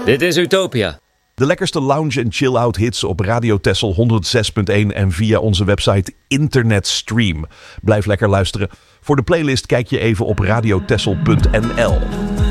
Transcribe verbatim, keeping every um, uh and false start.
Dit is Utopia. De lekkerste lounge- en chill-out hits op Radio Texel honderd zes punt één en via onze website Internetstream. Blijf lekker luisteren. Voor de playlist kijk je even op radiotexel punt n l.